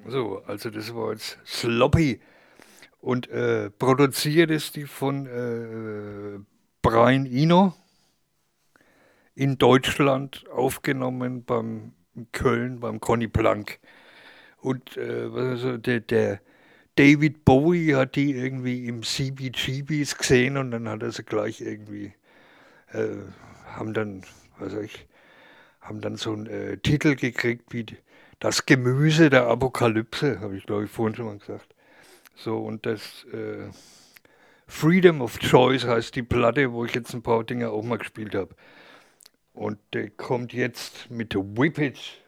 So, also das war jetzt Sloppy. Und produziert ist die von Brian Eno in Deutschland, aufgenommen beim in Köln beim Conny Blank. Und also der David Bowie hat die irgendwie im CBGBs gesehen und dann hat er sie gleich irgendwie, äh, haben dann, was weiß ich, haben dann so einen Titel gekriegt wie Das Gemüse der Apokalypse, habe ich glaube ich vorhin schon mal gesagt. So, und das Freedom of Choice heißt die Platte, wo ich jetzt ein paar Dinge auch mal gespielt habe. Und der kommt jetzt mit Whip It